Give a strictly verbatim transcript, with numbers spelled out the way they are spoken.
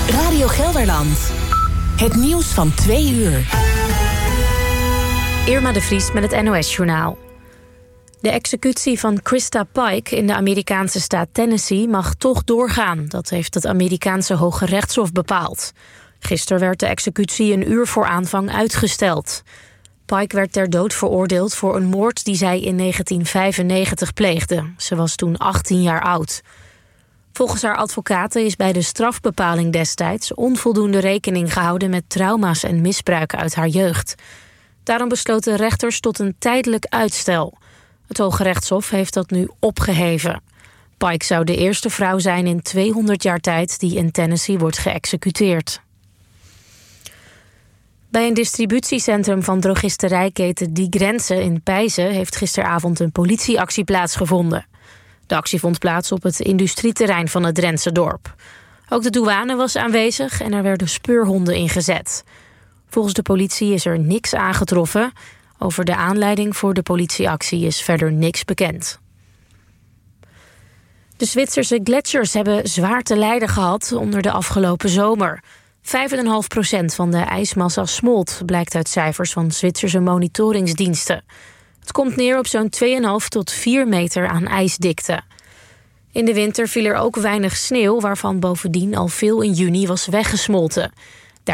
Radio Gelderland. Het nieuws van twee uur. Irma de Vries met het N O S-journaal. De executie van Krista Pike in de Amerikaanse staat Tennessee mag toch doorgaan. Dat heeft het Amerikaanse Hoge Rechtshof bepaald. Gisteren werd de executie een uur voor aanvang uitgesteld. Pike werd ter dood veroordeeld voor een moord die zij in negentien vijfennegentig pleegde. Ze was toen achttien jaar oud. Volgens haar advocaten is bij de strafbepaling destijds onvoldoende rekening gehouden met trauma's en misbruiken uit haar jeugd. Daarom besloten rechters tot een tijdelijk uitstel. Het Hoge Rechtshof heeft dat nu opgeheven. Pike zou de eerste vrouw zijn in tweehonderd jaar tijd die in Tennessee wordt geëxecuteerd. Bij een distributiecentrum van drogisterijketen Die Grenze in Pijzen heeft gisteravond een politieactie plaatsgevonden. De actie vond plaats op het industrieterrein van het Drentse dorp. Ook de douane was aanwezig en er werden speurhonden ingezet. Volgens de politie is er niks aangetroffen. Over de aanleiding voor de politieactie is verder niks bekend. De Zwitserse gletsjers hebben zwaar te lijden gehad onder de afgelopen zomer. vijf komma vijf procent van de ijsmassa smolt, blijkt uit cijfers van Zwitserse monitoringsdiensten. Het komt neer op zo'n twee komma vijf tot vier meter aan ijsdikte. In de winter viel er ook weinig sneeuw, waarvan bovendien al veel in juni was weggesmolten.